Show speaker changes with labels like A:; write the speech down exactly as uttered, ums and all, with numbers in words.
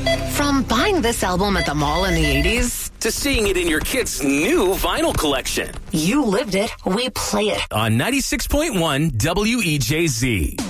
A: From buying this album at the mall in the eighties
B: to seeing it in your kid's new vinyl collection.
A: You lived it. We play it.
B: On ninety-six point one W E J Z.